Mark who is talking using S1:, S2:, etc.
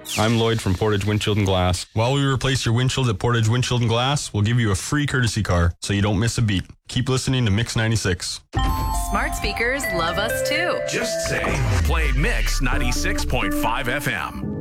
S1: I'm Lloyd from Portage Windshield and Glass.
S2: While we replace your windshield at Portage Windshield and Glass, we'll give you a free courtesy car so you don't miss a beat. Keep listening to Mix 96.
S3: Smart speakers love us too.
S4: Just say, play Mix 96.5 FM.